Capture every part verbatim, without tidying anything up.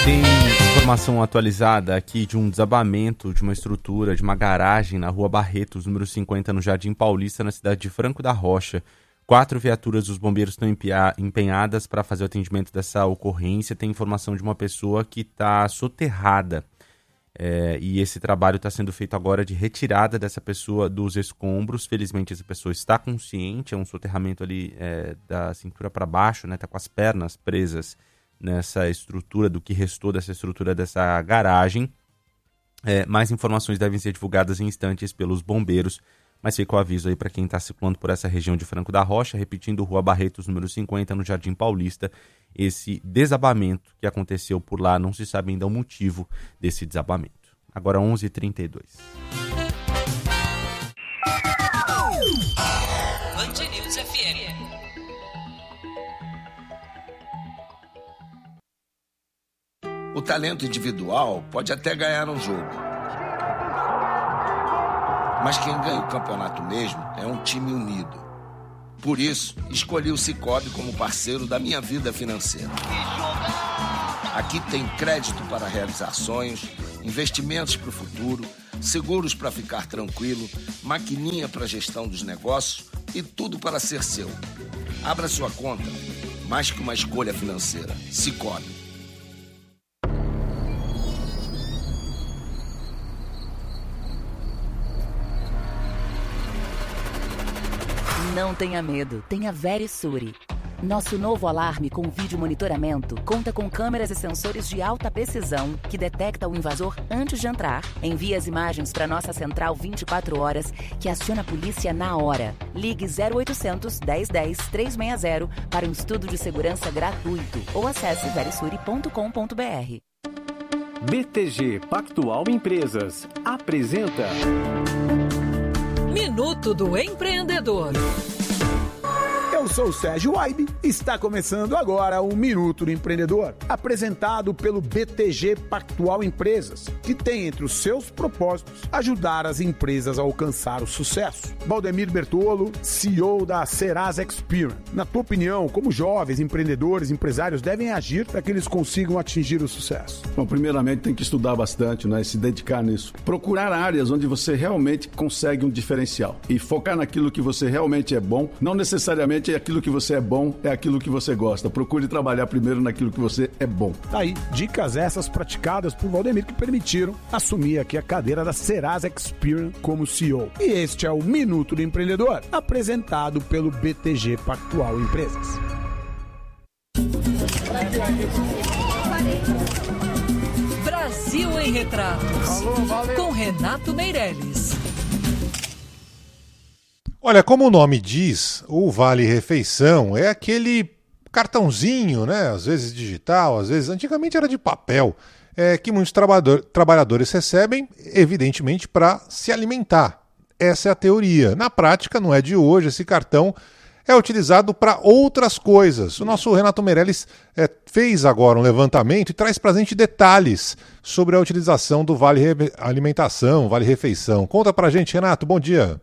Tem informação atualizada aqui de um desabamento de uma estrutura, de uma garagem na rua Barretos, número cinquenta, no Jardim Paulista, na cidade de Franco da Rocha. Quatro viaturas dos bombeiros estão empenhadas para fazer o atendimento dessa ocorrência. Tem informação de uma pessoa que está soterrada. É, e esse trabalho está sendo feito agora de retirada dessa pessoa dos escombros. Felizmente essa pessoa está consciente, é um soterramento ali é, da cintura para baixo, né? Está com as pernas presas nessa estrutura, do que restou dessa estrutura dessa garagem. É, mais informações devem ser divulgadas em instantes pelos bombeiros, mas fica o aviso aí para quem está circulando por essa região de Franco da Rocha, repetindo, Rua Barretos, número cinquenta, no Jardim Paulista. Esse desabamento que aconteceu por lá, não se sabe ainda o motivo desse desabamento. Agora onze e trinta e dois. Band News F M. O talento individual pode até ganhar um jogo, mas quem ganha o campeonato mesmo é um time unido. Por isso, escolhi o Sicoob como parceiro da minha vida financeira. Aqui tem crédito para realizar sonhos, investimentos para o futuro, seguros para ficar tranquilo, maquininha para gestão dos negócios e tudo para ser seu. Abra sua conta, mais que uma escolha financeira. Sicoob. Não tenha medo, tenha Verisure. Nosso novo alarme com vídeo monitoramento conta com câmeras e sensores de alta precisão que detecta o invasor antes de entrar, envia as imagens para nossa central vinte e quatro horas, que aciona a polícia na hora. Ligue zero oitocentos, dez dez, trezentos e sessenta para um estudo de segurança gratuito ou acesse verisure ponto com ponto b r. B T G Pactual Empresas apresenta Minuto do Empreendedor. Eu sou o Sérgio Waibe e está começando agora o Minuto do Empreendedor, apresentado pelo B T G Pactual Empresas, que tem entre os seus propósitos ajudar as empresas a alcançar o sucesso. Valdemir Bertolo, C E O da Serasa Experian. Na tua opinião, como jovens empreendedores, empresários devem agir para que eles consigam atingir o sucesso? Bom, primeiramente tem que estudar bastante, né, e se dedicar nisso. Procurar áreas onde você realmente consegue um diferencial e focar naquilo que você realmente é bom, não necessariamente é aquilo que você é bom, é aquilo que você gosta. Procure trabalhar primeiro naquilo que você é bom. Tá aí, dicas essas praticadas por Valdemir que permitiram assumir aqui a cadeira da Serasa Experian como C E O. E este é o Minuto do Empreendedor, apresentado pelo B T G Pactual Empresas. Brasil em Retratos. Alô, valeu. Com Renato Meirelles. Olha, como o nome diz, o Vale Refeição é aquele cartãozinho, né? Às vezes digital, às vezes, antigamente era de papel, é, que muitos trabalhador, trabalhadores recebem, evidentemente, para se alimentar. Essa é a teoria. Na prática, não é de hoje, esse cartão é utilizado para outras coisas. O nosso Renato Meirelles é, fez agora um levantamento e traz para a gente detalhes sobre a utilização do Vale Alimentação, Vale Refeição. Conta para a gente, Renato, bom dia.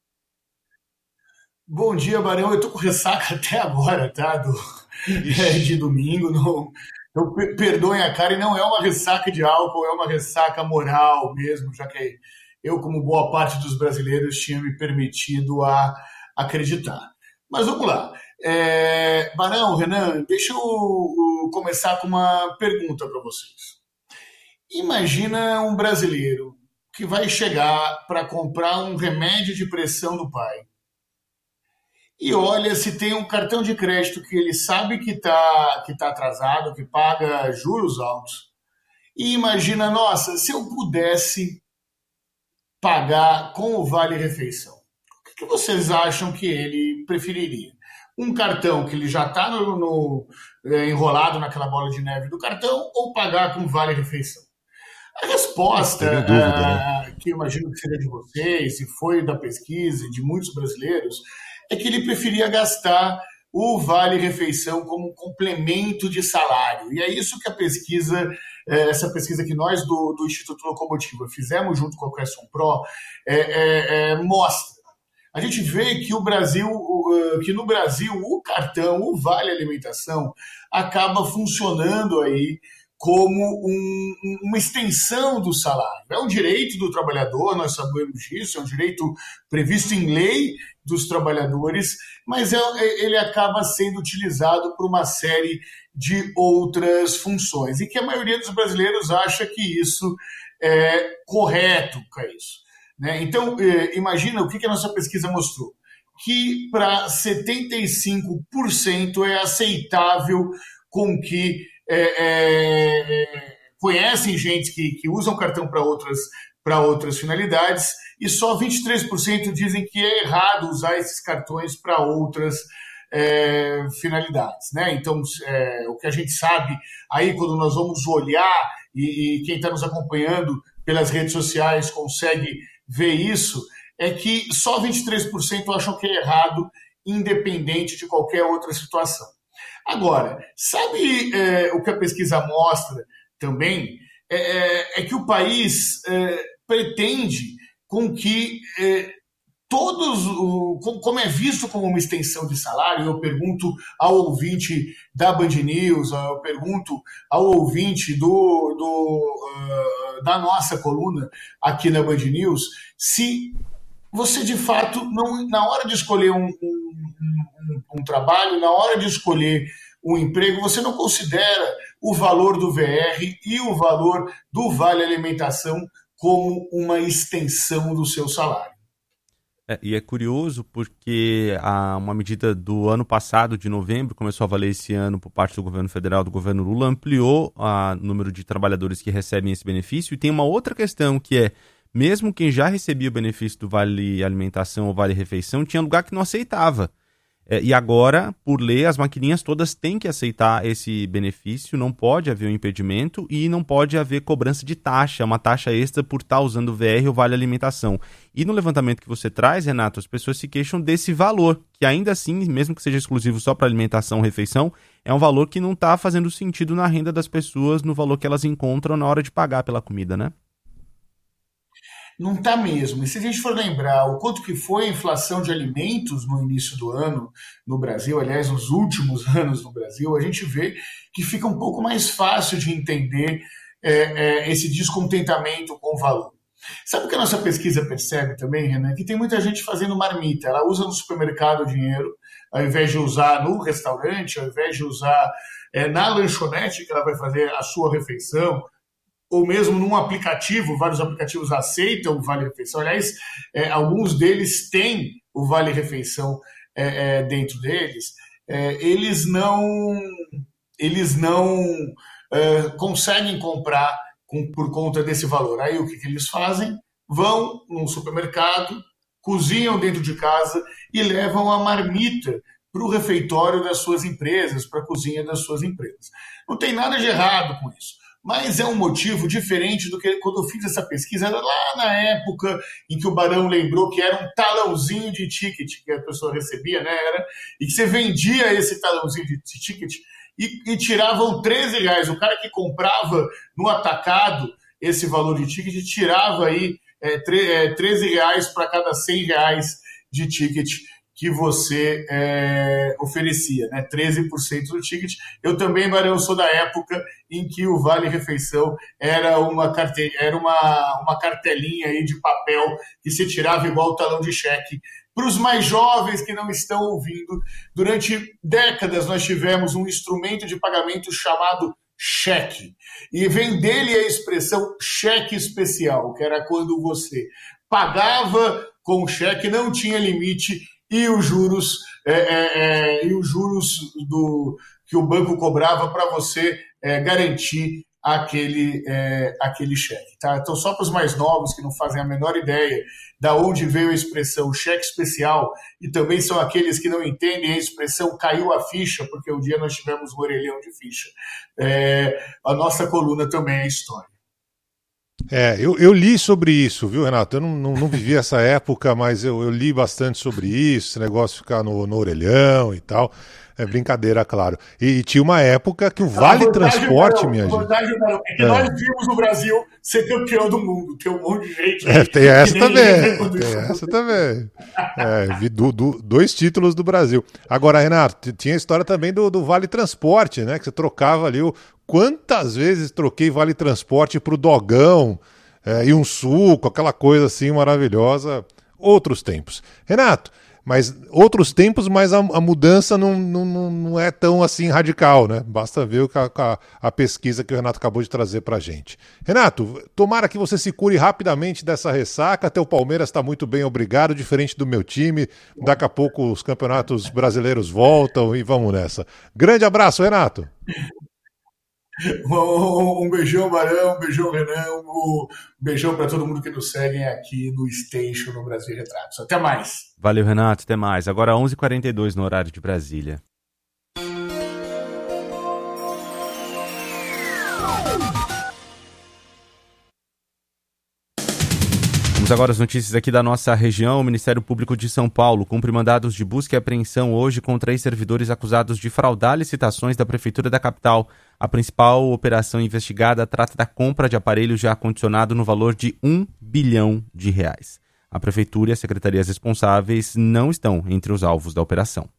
Bom dia, Barão. Eu tô com ressaca até agora, tá? Do, é, de domingo. Não, então, perdoem a cara, e não é uma ressaca de álcool, é uma ressaca moral mesmo, já que eu, como boa parte dos brasileiros, tinha me permitido a acreditar. Mas vamos lá. É, Barão, Renan, deixa eu, eu começar com uma pergunta para vocês. Imagina um brasileiro que vai chegar para comprar um remédio de pressão do pai. E olha se tem um cartão de crédito que ele sabe que está que tá atrasado, que paga juros altos. E imagina, nossa, se eu pudesse pagar com o Vale Refeição, o que, que vocês acham que ele preferiria? Um cartão que ele já está no, no, é, enrolado naquela bola de neve do cartão, ou pagar com o Vale Refeição? A resposta, dúvida, é, né? Que eu imagino que seria de vocês, e foi da pesquisa de muitos brasileiros, é que ele preferia gastar o Vale Refeição como um complemento de salário. E é isso que a pesquisa, essa pesquisa que nós do, do Instituto Locomotiva fizemos junto com a Cresson Pro, é, é, é, mostra. A gente vê que, o Brasil, que no Brasil o cartão, o Vale Alimentação, acaba funcionando aí como um, uma extensão do salário. É um direito do trabalhador, nós sabemos disso, é um direito previsto em lei dos trabalhadores, mas é, ele acaba sendo utilizado por uma série de outras funções, e que a maioria dos brasileiros acha que isso é correto, que é isso. Né? Então, eh, imagina o que, que a nossa pesquisa mostrou. Que para setenta e cinco por cento é aceitável com que é, é, conhecem gente que, que usam cartão para outras, para outras finalidades, e só vinte e três por cento dizem que é errado usar esses cartões para outras é, finalidades. Né? Então, é, o que a gente sabe aí, quando nós vamos olhar, e, e quem está nos acompanhando pelas redes sociais consegue ver isso, é que só vinte e três por cento acham que é errado, independente de qualquer outra situação. Agora, sabe é, o que a pesquisa mostra também? É, é que o país é, pretende com que é, todos, o, como é visto como uma extensão de salário, eu pergunto ao ouvinte da Band News, eu pergunto ao ouvinte do, do, uh, da nossa coluna aqui na Band News, se você, de fato, não, na hora de escolher um, um, um, um trabalho, na hora de escolher um emprego, você não considera o valor do V R e o valor do Vale Alimentação como uma extensão do seu salário. É, e é curioso porque a, uma medida do ano passado, de novembro, começou a valer esse ano por parte do governo federal, do governo Lula, ampliou o número de trabalhadores que recebem esse benefício. E tem uma outra questão que é, mesmo quem já recebia o benefício do Vale Alimentação ou Vale Refeição, tinha lugar que não aceitava. É, e agora, por lei, as maquininhas todas têm que aceitar esse benefício, não pode haver um impedimento e não pode haver cobrança de taxa, uma taxa extra por estar usando o V R ou Vale Alimentação. E no levantamento que você traz, Renato, as pessoas se queixam desse valor, que ainda assim, mesmo que seja exclusivo só para alimentação ou refeição, é um valor que não está fazendo sentido na renda das pessoas, no valor que elas encontram na hora de pagar pela comida, né? Não está mesmo. E se a gente for lembrar o quanto que foi a inflação de alimentos no início do ano no Brasil, aliás, nos últimos anos no Brasil, a gente vê que fica um pouco mais fácil de entender é, é, esse descontentamento com o valor. Sabe o que a nossa pesquisa percebe também, Renan? Que tem muita gente fazendo marmita. Ela usa no supermercado o dinheiro, ao invés de usar no restaurante, ao invés de usar é, na lanchonete que ela vai fazer a sua refeição, ou mesmo num aplicativo, vários aplicativos aceitam o Vale Refeição. Aliás, é, alguns deles têm o Vale Refeição é, é, dentro deles. É, eles não, eles não é, conseguem comprar com, por conta desse valor. Aí o que, que eles fazem? Vão num supermercado, cozinham dentro de casa e levam a marmita para o refeitório das suas empresas, para a cozinha das suas empresas. Não tem nada de errado com isso. Mas é um motivo diferente do que quando eu fiz essa pesquisa, era lá na época em que o Barão lembrou que era um talãozinho de ticket que a pessoa recebia, né? Era, e que você vendia esse talãozinho de ticket e, e tiravam treze reais. O cara que comprava no atacado esse valor de ticket tirava aí é, treze reais para cada cem reais de ticket que você é, oferecia, né? treze por cento do ticket. Eu também, Barão, sou da época em que o Vale Refeição era uma, carte... era uma, uma cartelinha aí de papel que se tirava igual o talão de cheque. Para os mais jovens que não estão ouvindo, durante décadas nós tivemos um instrumento de pagamento chamado cheque. E vem dele a expressão cheque especial, que era quando você pagava com cheque, não tinha limite, e os juros, é, é, é, e os juros do, que o banco cobrava para você é, garantir aquele, é, aquele cheque. Tá? Então, só para os mais novos que não fazem a menor ideia da onde veio a expressão cheque especial, e também são aqueles que não entendem a expressão caiu a ficha, porque um dia nós tivemos um orelhão de ficha. É, a nossa coluna também é história. É, eu, eu li sobre isso, viu, Renato? Eu não, não, não vivi essa época, mas eu, eu li bastante sobre isso, esse negócio de ficar no, no orelhão e tal. É brincadeira, claro. E tinha uma época que o Vale vantagem, Transporte, não, minha a gente. vantagem não, é que É. nós vimos o Brasil ser campeão do mundo. Tem um monte de gente. É, tem que essa nem também. lembra quando Tem isso essa também. É, vi do- do- dois títulos do Brasil. Agora, Renato, t- tinha a história também do, do Vale Transporte, né? Que você trocava ali o. Quantas vezes troquei Vale Transporte pro Dogão é, e um suco, aquela coisa assim maravilhosa. Outros tempos. Renato, mas outros tempos, mas a, a mudança não, não, não- não é tão assim radical, né? Basta ver o que a, a- a pesquisa que o Renato acabou de trazer pra gente. Renato, tomara que você se cure rapidamente dessa ressaca. Teu Palmeiras está muito bem, obrigado, diferente do meu time. Daqui a pouco os campeonatos brasileiros voltam e vamos nessa. Grande abraço, Renato. Um, um beijão, Barão, um beijão, Renan, um beijão para todo mundo que nos segue aqui no Station, no Brasil Retratos. Até mais. Valeu, Renato, até mais. Agora onze e quarenta e dois no horário de Brasília. Vamos agora às notícias aqui da nossa região. O Ministério Público de São Paulo cumpre mandados de busca e apreensão hoje contra três servidores acusados de fraudar licitações da Prefeitura da capital. A principal operação investigada trata da compra de aparelhos de ar-condicionado no valor de um bilhão de reais. A Prefeitura e as secretarias responsáveis não estão entre os alvos da operação.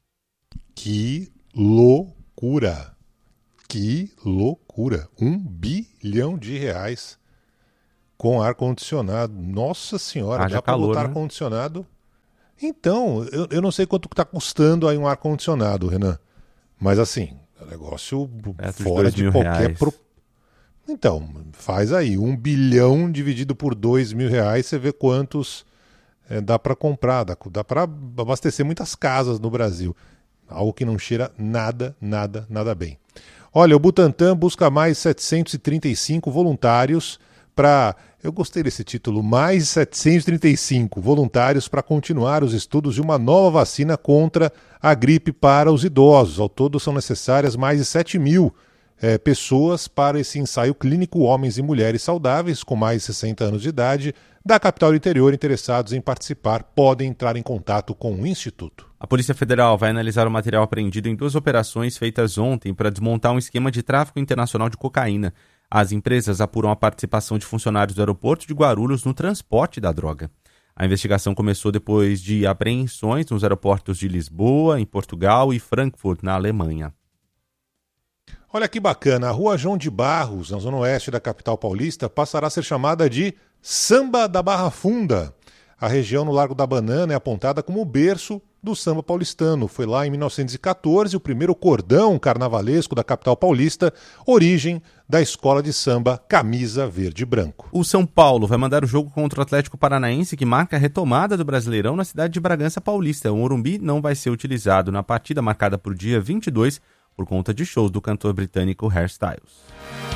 Que loucura! Que loucura! Um bilhão de reais com ar-condicionado. Nossa senhora, Haja dá para calor, botar né? ar-condicionado? Então, eu, eu não sei quanto está custando aí um ar-condicionado, Renan. Mas assim, é um negócio Perto de fora dois de mil qualquer... reais. Pro... Então, faz aí, um bilhão dividido por dois mil reais, você vê quantos é, dá para comprar, dá, dá para abastecer muitas casas no Brasil. Algo que não cheira nada, nada, nada bem. Olha, o Butantan busca mais setecentos e trinta e cinco voluntários para... Eu gostei desse título, mais setecentos e trinta e cinco voluntários para continuar os estudos de uma nova vacina contra a gripe para os idosos. Ao todo são necessárias mais de sete mil é, pessoas para esse ensaio clínico, homens e mulheres saudáveis com mais de sessenta anos de idade, da capital e interior interessados em participar podem entrar em contato com o Instituto. A Polícia Federal vai analisar o material apreendido em duas operações feitas ontem para desmontar um esquema de tráfico internacional de cocaína. As empresas apuram a participação de funcionários do aeroporto de Guarulhos no transporte da droga. A investigação começou depois de apreensões nos aeroportos de Lisboa, em Portugal, e Frankfurt, na Alemanha. Olha que bacana, a Rua João de Barros, na zona oeste da capital paulista, passará a ser chamada de Samba da Barra Funda. A região no Largo da Banana é apontada como o berço do samba paulistano. Foi lá em mil novecentos e catorze o primeiro cordão carnavalesco da capital paulista, origem da escola de samba Camisa Verde e Branco. O São Paulo vai mandar o jogo contra o Atlético Paranaense, que marca a retomada do Brasileirão na cidade de Bragança Paulista. O Morumbi não vai ser utilizado na partida marcada para o dia vinte e dois por conta de shows do cantor britânico Hairstyles.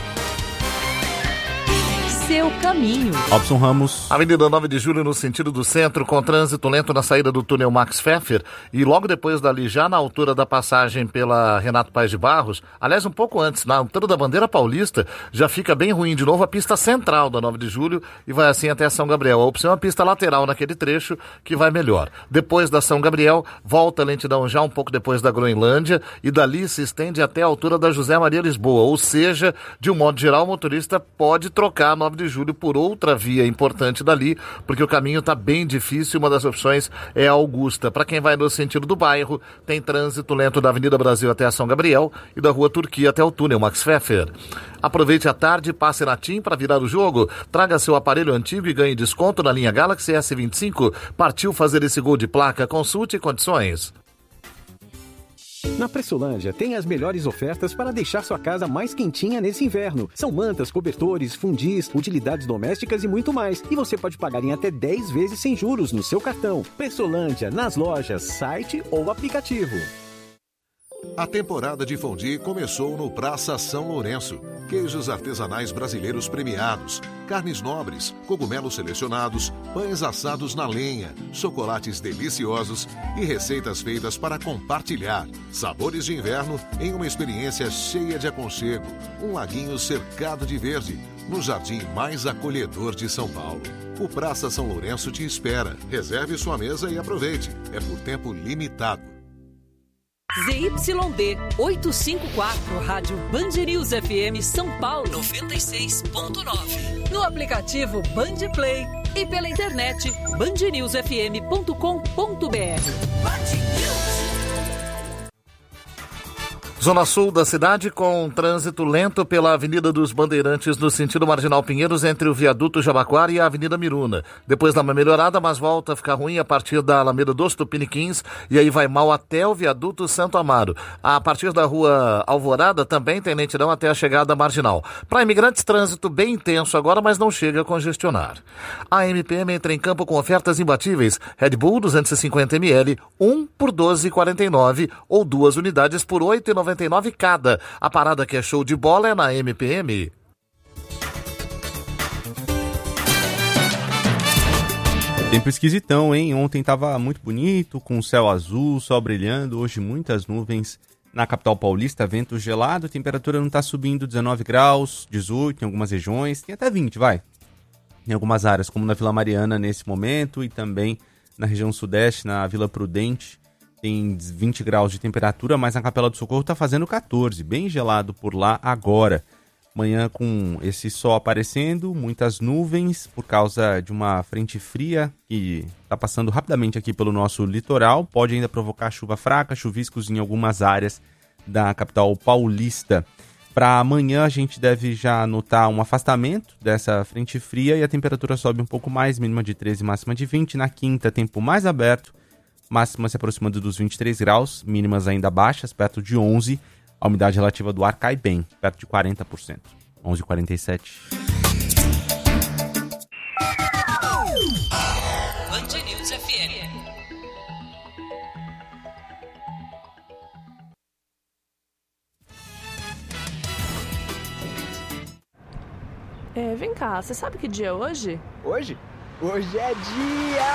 Seu caminho. Robson Ramos. Avenida nove de Julho, no sentido do centro, com trânsito lento na saída do túnel Max Pfeffer e logo depois dali, já na altura da passagem pela Renato Paes de Barros, aliás, um pouco antes, na altura da Bandeira Paulista, já fica bem ruim de novo a pista central da nove de Julho e vai assim até São Gabriel. A opção é a pista lateral naquele trecho que vai melhor. Depois da São Gabriel, volta a lentidão já um pouco depois da Groenlândia e dali se estende até a altura da José Maria Lisboa, ou seja, de um modo geral, o motorista pode trocar a nove de Julho por outra via importante dali, porque o caminho está bem difícil. Uma das opções é a Augusta. Para quem vai no sentido do bairro, tem trânsito lento da Avenida Brasil até a São Gabriel e da Rua Turquia até o túnel Max Pfeffer. Aproveite a tarde, passe na TIM para virar o jogo, traga seu aparelho antigo e ganhe desconto na linha Galaxy S vinte e cinco. Partiu fazer esse gol de placa, consulte condições. Na Pressolândia tem as melhores ofertas para deixar sua casa mais quentinha nesse inverno. São mantas, cobertores, fundis, utilidades domésticas e muito mais. E você pode pagar em até dez vezes sem juros no seu cartão. Pressolândia, nas lojas, site ou aplicativo. A temporada de fondue começou no Praça São Lourenço. Queijos artesanais brasileiros premiados, carnes nobres, cogumelos selecionados, pães assados na lenha, chocolates deliciosos e receitas feitas para compartilhar. Sabores de inverno em uma experiência cheia de aconchego. Um laguinho cercado de verde, no jardim mais acolhedor de São Paulo. O Praça São Lourenço te espera. Reserve sua mesa e aproveite. É por tempo limitado. Z Y D oitocentos e cinquenta e quatro, Rádio Band News F M São Paulo noventa e seis ponto nove. No aplicativo Band Play e pela internet band news f m ponto com ponto b r. Zona Sul da cidade com trânsito lento pela Avenida dos Bandeirantes no sentido Marginal Pinheiros entre o Viaduto Jabaquara e a Avenida Miruna. Depois dá uma melhorada, mas volta a ficar ruim a partir da Alameda dos Tupiniquins e aí vai mal até o Viaduto Santo Amaro. A partir da Rua Alvorada também tem lentidão até a chegada Marginal. Para imigrantes, trânsito bem intenso agora, mas não chega a congestionar. A M P M entra em campo com ofertas imbatíveis. Red Bull duzentos e cinquenta mililitros, um por doze reais e quarenta e nove centavos ou duas unidades por oito reais e noventa e nove centavos cada. A parada que é show de bola é na M P M. Tempo esquisitão, hein? Ontem tava muito bonito, com o céu azul, sol brilhando. Hoje muitas nuvens na capital paulista, vento gelado. A temperatura não tá subindo, dezenove graus, dezoito em algumas regiões. Tem até vinte, vai. Em algumas áreas, como na Vila Mariana nesse momento e também na região sudeste, na Vila Prudente. Tem vinte graus de temperatura, mas na Capela do Socorro tá fazendo catorze, bem gelado por lá agora. Manhã com esse sol aparecendo, muitas nuvens por causa de uma frente fria que está passando rapidamente aqui pelo nosso litoral. Pode ainda provocar chuva fraca, chuviscos em algumas áreas da capital paulista. Para amanhã a gente deve já notar um afastamento dessa frente fria e a temperatura sobe um pouco mais, mínima de treze, máxima de vinte. Na quinta, tempo mais aberto. Máxima se aproximando dos vinte e três graus, mínimas ainda baixas, perto de onze. A umidade relativa do ar cai bem, perto de quarenta por cento. onze e quarenta e sete. Band News F M. É, vem cá, você sabe que dia é hoje? Hoje? Hoje é dia...